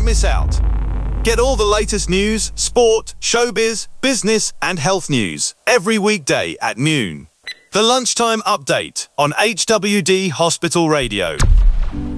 Don't miss out. Get all the latest news, sport, showbiz, business and health news every weekday at noon. The Lunchtime Update on HWD Hospital Radio.